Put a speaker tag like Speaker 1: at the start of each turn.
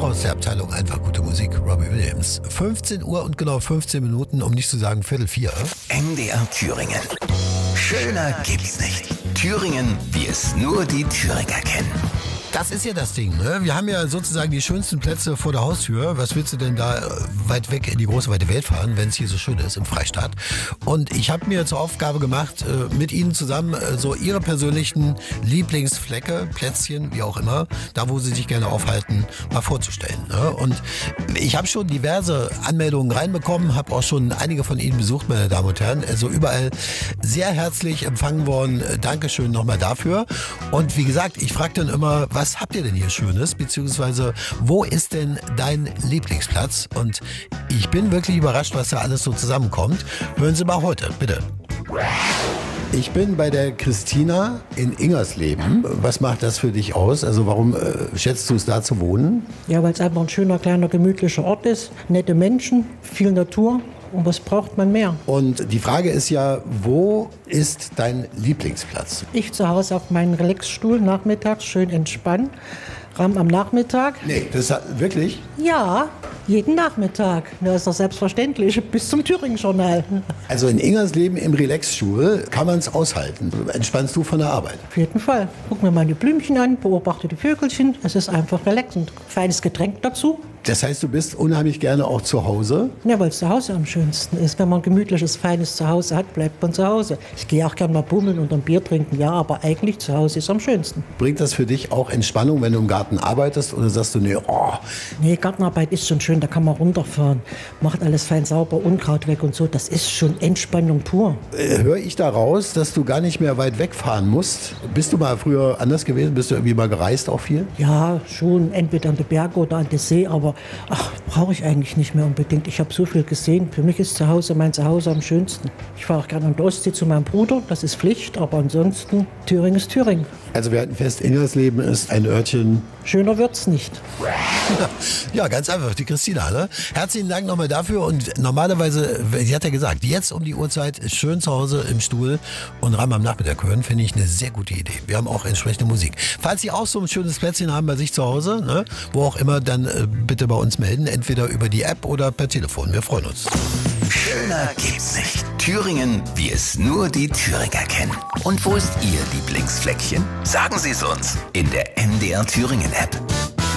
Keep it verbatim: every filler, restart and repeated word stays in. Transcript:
Speaker 1: aus der Abteilung Einfach gute Musik, Robbie Williams. fünfzehn Uhr und genau fünfzehn Minuten, um nicht zu sagen Viertel vier.
Speaker 2: M D R Thüringen. Schöner gibt's nicht. Thüringen, wie es nur die Thüringer kennen.
Speaker 1: Das ist ja das Ding, ne? Wir haben ja sozusagen die schönsten Plätze vor der Haustür. Was willst du denn da weit weg in die große weite Welt fahren, wenn es hier so schön ist im Freistaat? Und ich habe mir zur Aufgabe gemacht, mit Ihnen zusammen so Ihre persönlichen Lieblingsflecke, Plätzchen, wie auch immer, da wo Sie sich gerne aufhalten, mal vorzustellen, ne? Und ich habe schon diverse Anmeldungen reinbekommen, habe auch schon einige von Ihnen besucht, meine Damen und Herren. Also überall sehr herzlich empfangen worden. Dankeschön nochmal dafür. Und wie gesagt, ich frage dann immer, was habt ihr denn hier Schönes? Beziehungsweise, wo ist denn dein Lieblingsplatz? Und ich bin wirklich überrascht, was da alles so zusammenkommt. Hören Sie mal heute, bitte. Ich bin bei der Christina in Ingersleben. Was macht das für dich aus? Also warum äh, schätzt du es, da zu wohnen?
Speaker 3: Ja, weil es einfach ein schöner, kleiner, gemütlicher Ort ist. Nette Menschen, viel Natur. Und was braucht man mehr?
Speaker 1: Und die Frage ist ja, wo ist dein Lieblingsplatz?
Speaker 3: Ich zu Hause auf meinem Relaxstuhl nachmittags schön entspannen. Ramm am Nachmittag.
Speaker 1: Nee, das hat, wirklich?
Speaker 3: Ja, jeden Nachmittag. Das ist doch selbstverständlich. Bis zum Thüringen-Journal.
Speaker 1: Also in Ingersleben im Relaxstuhl kann man es aushalten. Entspannst du von der Arbeit?
Speaker 3: Auf jeden Fall. Guck mir mal die Blümchen an, beobachte die Vögelchen. Es ist einfach relaxend. Feines Getränk dazu.
Speaker 1: Das heißt, du bist unheimlich gerne auch zu Hause?
Speaker 3: Ja, weil es zu Hause am schönsten ist. Wenn man ein gemütliches, feines Zuhause hat, bleibt man zu Hause. Ich gehe auch gerne mal bummeln und ein Bier trinken, ja, aber eigentlich zu Hause ist am schönsten.
Speaker 1: Bringt das für dich auch Entspannung, wenn du im Garten arbeitest? Oder sagst du, nee, oh.
Speaker 3: Nee, Gartenarbeit ist schon schön, da kann man runterfahren. Macht alles fein sauber, Unkraut weg und so. Das ist schon Entspannung pur.
Speaker 1: Äh, höre ich da raus, dass du gar nicht mehr weit wegfahren musst? Bist du mal früher anders gewesen? Bist du irgendwie mal gereist auch viel?
Speaker 3: Ja, schon. Entweder an die Berge oder an der See, aber ach, brauche ich eigentlich nicht mehr unbedingt. Ich habe so viel gesehen. Für mich ist zu Hause mein Zuhause am schönsten. Ich fahre auch gerne an die Ostsee zu meinem Bruder. Das ist Pflicht, aber ansonsten, Thüringen ist Thüringen.
Speaker 1: Also wir hatten fest, Ingersleben ist ein Örtchen.
Speaker 3: Schöner wird's nicht.
Speaker 1: Ja, ganz einfach, die Christina, ne? Herzlichen Dank nochmal dafür und normalerweise, sie hat ja gesagt, jetzt um die Uhrzeit ist schön zu Hause im Stuhl und Ramm am Nachmittag hören, finde ich eine sehr gute Idee. Wir haben auch entsprechende Musik. Falls Sie auch so ein schönes Plätzchen haben bei sich zu Hause, ne, wo auch immer, dann äh, bitte bei uns melden, entweder über die App oder per Telefon. Wir freuen uns.
Speaker 2: Schöner gibt's nicht. Thüringen, wie es nur die Thüringer kennen. Und wo ist Ihr Lieblingsfleckchen? Sagen Sie es uns in der M D R Thüringen App.